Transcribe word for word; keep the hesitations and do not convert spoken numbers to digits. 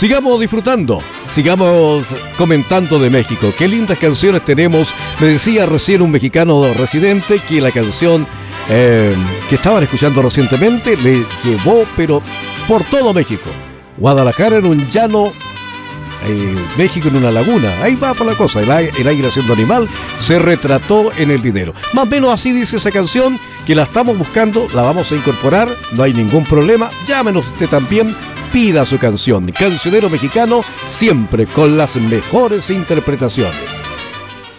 Sigamos disfrutando, sigamos comentando de México. Qué lindas canciones tenemos. Me decía recién un mexicano residente que la canción eh, que estaban escuchando recientemente le llevó, pero por todo México. Guadalajara en un llano, eh, México en una laguna. Ahí va por la cosa. El, el aire siendo animal se retrató en el dinero. Más o menos así dice esa canción, que la estamos buscando, la vamos a incorporar, no hay ningún problema. Llámenos usted también, pida su canción. Cancionero mexicano, siempre con las mejores interpretaciones.